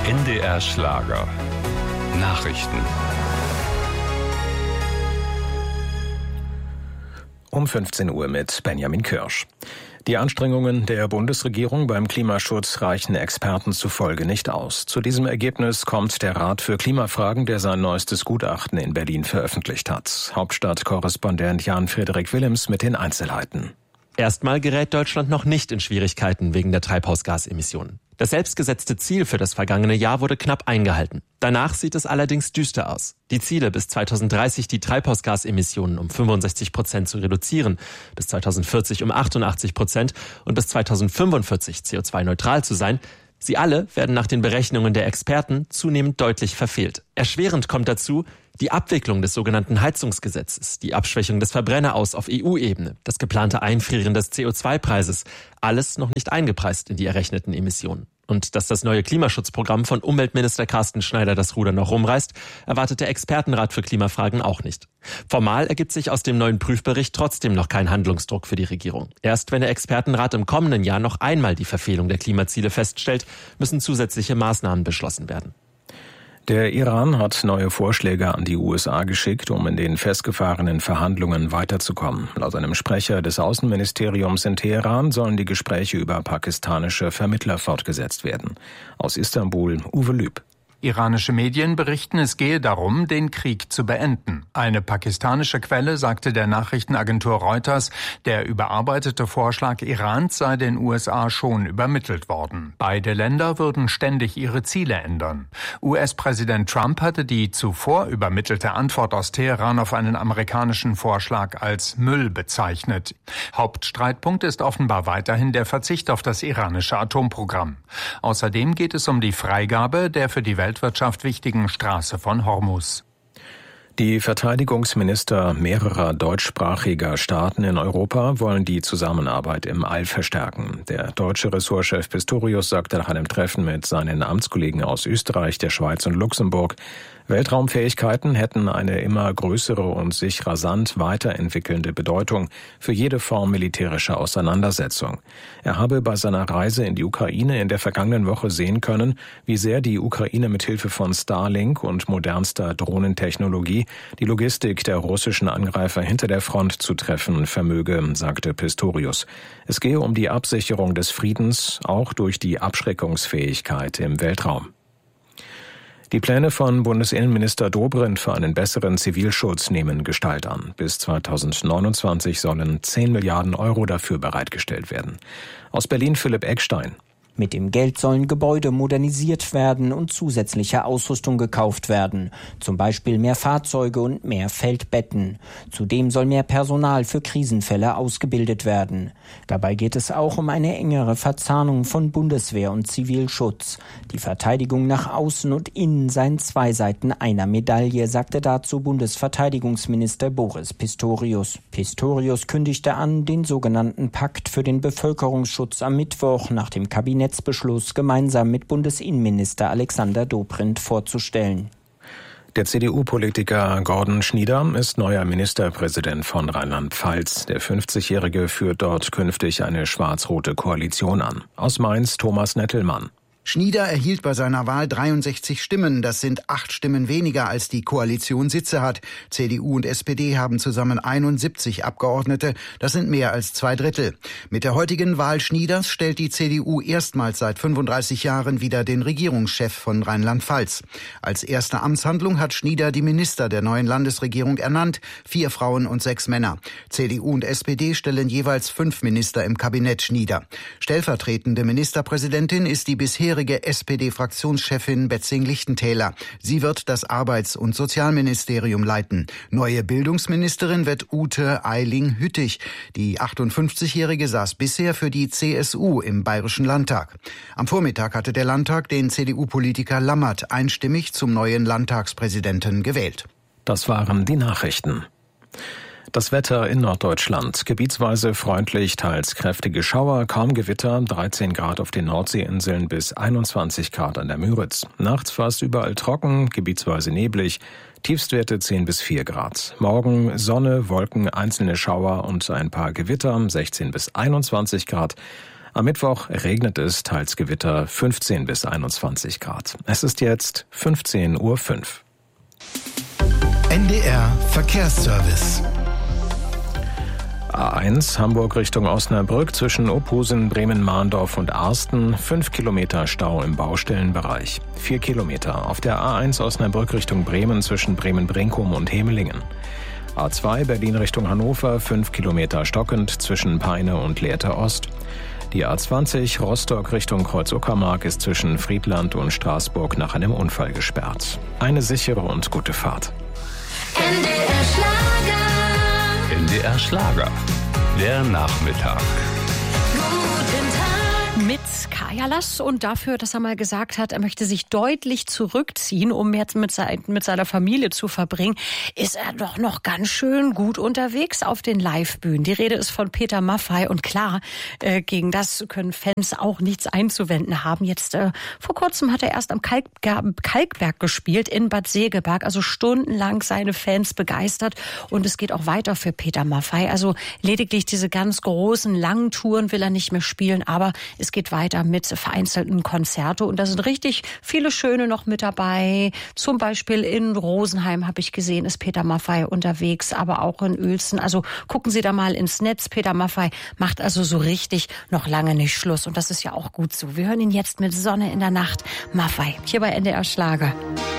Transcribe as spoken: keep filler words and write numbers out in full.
N D R Schlager. Nachrichten. Um fünfzehn Uhr mit Benjamin Kirsch. Die Anstrengungen der Bundesregierung beim Klimaschutz reichen Experten zufolge nicht aus. Zu diesem Ergebnis kommt der Rat für Klimafragen, der sein neuestes Gutachten in Berlin veröffentlicht hat. Hauptstadtkorrespondent Jan-Frederik Willems mit den Einzelheiten. Erstmal gerät Deutschland noch nicht in Schwierigkeiten wegen der Treibhausgasemissionen. Das selbstgesetzte Ziel für das vergangene Jahr wurde knapp eingehalten. Danach sieht es allerdings düster aus. Die Ziele, bis zweitausenddreißig die Treibhausgasemissionen um fünfundsechzig Prozent zu reduzieren, bis zweitausendvierzig um achtundachtzig Prozent und bis zweitausendfünfundvierzig C O zwei neutral zu sein, sie alle werden nach den Berechnungen der Experten zunehmend deutlich verfehlt. Erschwerend kommt dazu die Abwicklung des sogenannten Heizungsgesetzes, die Abschwächung des Verbrenneraus auf E U-Ebene, das geplante Einfrieren des C O zwei Preises, alles noch nicht eingepreist in die errechneten Emissionen. Und dass das neue Klimaschutzprogramm von Umweltminister Carsten Schneider das Ruder noch rumreißt, erwartet der Expertenrat für Klimafragen auch nicht. Formal ergibt sich aus dem neuen Prüfbericht trotzdem noch kein Handlungsdruck für die Regierung. Erst wenn der Expertenrat im kommenden Jahr noch einmal die Verfehlung der Klimaziele feststellt, müssen zusätzliche Maßnahmen beschlossen werden. Der Iran hat neue Vorschläge an die U S A geschickt, um in den festgefahrenen Verhandlungen weiterzukommen. Laut einem Sprecher des Außenministeriums in Teheran sollen die Gespräche über pakistanische Vermittler fortgesetzt werden. Aus Istanbul, Uwe Lüb. Iranische Medien berichten, es gehe darum, den Krieg zu beenden. Eine pakistanische Quelle sagte der Nachrichtenagentur Reuters, der überarbeitete Vorschlag Irans sei den U S A schon übermittelt worden. Beide Länder würden ständig ihre Ziele ändern. U S-Präsident Trump hatte die zuvor übermittelte Antwort aus Teheran auf einen amerikanischen Vorschlag als Müll bezeichnet. Hauptstreitpunkt ist offenbar weiterhin der Verzicht auf das iranische Atomprogramm. Außerdem geht es um die Freigabe der für die Welt Weltwirtschaft wichtigen Straße von Hormuz. Die Verteidigungsminister mehrerer deutschsprachiger Staaten in Europa wollen die Zusammenarbeit im All verstärken. Der deutsche Ressortchef Pistorius sagte nach einem Treffen mit seinen Amtskollegen aus Österreich, der Schweiz und Luxemburg, Weltraumfähigkeiten hätten eine immer größere und sich rasant weiterentwickelnde Bedeutung für jede Form militärischer Auseinandersetzung. Er habe bei seiner Reise in die Ukraine in der vergangenen Woche sehen können, wie sehr die Ukraine mit Hilfe von Starlink und modernster Drohnentechnologie die Logistik der russischen Angreifer hinter der Front zu treffen vermöge, sagte Pistorius. Es gehe um die Absicherung des Friedens, auch durch die Abschreckungsfähigkeit im Weltraum. Die Pläne von Bundesinnenminister Dobrindt für einen besseren Zivilschutz nehmen Gestalt an. Bis zweitausendneunundzwanzig sollen zehn Milliarden Euro dafür bereitgestellt werden. Aus Berlin Philipp Eckstein. Mit dem Geld sollen Gebäude modernisiert werden und zusätzliche Ausrüstung gekauft werden. Zum Beispiel mehr Fahrzeuge und mehr Feldbetten. Zudem soll mehr Personal für Krisenfälle ausgebildet werden. Dabei geht es auch um eine engere Verzahnung von Bundeswehr und Zivilschutz. Die Verteidigung nach außen und innen seien zwei Seiten einer Medaille, sagte dazu Bundesverteidigungsminister Boris Pistorius. Pistorius kündigte an, den sogenannten Pakt für den Bevölkerungsschutz am Mittwoch nach dem Kabinett Beschluss gemeinsam mit Bundesinnenminister Alexander Dobrindt vorzustellen. Der C D U-Politiker Gordon Schnieder ist neuer Ministerpräsident von Rheinland-Pfalz. Der fünfzigjährige führt dort künftig eine schwarz-rote Koalition an. Aus Mainz Thomas Nettelmann. Schnieder erhielt bei seiner Wahl dreiundsechzig Stimmen. Das sind acht Stimmen weniger, als die Koalition Sitze hat. C D U und S P D haben zusammen einundsiebzig Abgeordnete. Das sind mehr als zwei Drittel. Mit der heutigen Wahl Schnieders stellt die C D U erstmals seit fünfunddreißig Jahren wieder den Regierungschef von Rheinland-Pfalz. Als erste Amtshandlung hat Schnieder die Minister der neuen Landesregierung ernannt. Vier Frauen und sechs Männer. C D U und S P D stellen jeweils fünf Minister im Kabinett Schnieder. Stellvertretende Ministerpräsidentin ist die bisherige S P D-Fraktionschefin Betzing-Lichtentäler. Sie wird das Arbeits- und Sozialministerium leiten. Neue Bildungsministerin wird Ute Eiling-Hüttich. Die achtundfünfzigjährige saß bisher für die C S U im Bayerischen Landtag. Am Vormittag hatte der Landtag den C D U-Politiker Lammert einstimmig zum neuen Landtagspräsidenten gewählt. Das waren die Nachrichten. Das Wetter in Norddeutschland. Gebietsweise freundlich, teils kräftige Schauer, kaum Gewitter, dreizehn Grad auf den Nordseeinseln bis einundzwanzig Grad an der Müritz. Nachts fast überall trocken, gebietsweise neblig, Tiefstwerte zehn bis vier Grad. Morgen Sonne, Wolken, einzelne Schauer und ein paar Gewitter, sechzehn bis einundzwanzig Grad. Am Mittwoch regnet es, teils Gewitter, fünfzehn bis einundzwanzig Grad. Es ist jetzt fünfzehn Uhr fünf. N D R Verkehrsservice. A eins Hamburg Richtung Osnabrück zwischen Ophusen, Bremen-Mahndorf und Arsten. Fünf Kilometer Stau im Baustellenbereich. Vier Kilometer auf der A eins Osnabrück Richtung Bremen zwischen Bremen-Brinkum und Hemelingen. A zwei Berlin Richtung Hannover. Fünf Kilometer stockend zwischen Peine und Lehrte Ost. Die A zwanzig Rostock Richtung Kreuz-Uckermark ist zwischen Friedland und Straßburg nach einem Unfall gesperrt. Eine sichere und gute Fahrt. N D R Schlager. N D R Schlager. Der Nachmittag. Guten Tag. Mit Kaya Lass und dafür, dass er mal gesagt hat, er möchte sich deutlich zurückziehen, um jetzt mit, sein, mit seiner Familie zu verbringen, ist er doch noch ganz schön gut unterwegs auf den Live-Bühnen. Die Rede ist von Peter Maffay und klar, äh, gegen das können Fans auch nichts einzuwenden haben. Jetzt äh, vor kurzem hat er erst am Kalk, Kalkberg gespielt in Bad Segeberg, also stundenlang seine Fans begeistert und es geht auch weiter für Peter Maffay. Also lediglich diese ganz großen, langen Touren will er nicht mehr spielen, aber es geht weiter mit vereinzelten Konzerte und da sind richtig viele schöne noch mit dabei. Zum Beispiel in Rosenheim habe ich gesehen, ist Peter Maffay unterwegs, aber auch in Uelzen. Also gucken Sie da mal ins Netz. Peter Maffay macht also so richtig noch lange nicht Schluss und das ist ja auch gut so. Wir hören ihn jetzt mit Sonne in der Nacht. Maffay, hier bei N D R Schlager.